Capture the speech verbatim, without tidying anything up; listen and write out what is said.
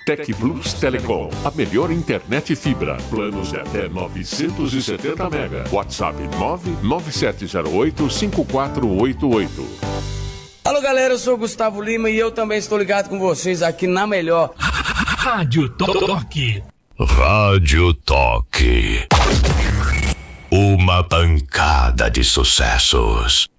Tec Plus Telecom, a melhor internet fibra. Planos de até novecentos e setenta mega. WhatsApp nove nove sete zero oito cinco quatro oito oito. Alô galera, eu sou o Gustavo Lima e eu também estou ligado com vocês aqui na melhor Rádio Toque. Rádio Toque. Uma pancada de sucessos.